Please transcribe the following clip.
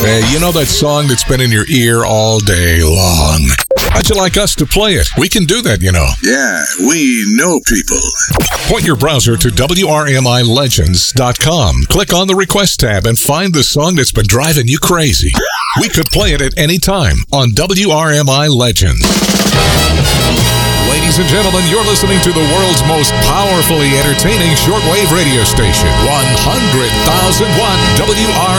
Hey, you know that song that's been in your ear all day long? How'd you like us to play it? We can do that, you know. Yeah, we know people. Point your browser to WRMILegends.com. Click on the request tab and find the song that's been driving you crazy. We could play it at any time on WRMI Legends. Ladies and gentlemen, you're listening to the world's most powerfully entertaining shortwave radio station, 100,000 watt WRMI.